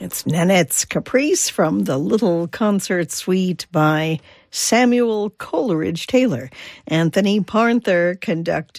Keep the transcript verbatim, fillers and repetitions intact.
It's Nanette's Caprice from the Little Concert Suite by Samuel Coleridge Taylor. Anthony Parnther conducted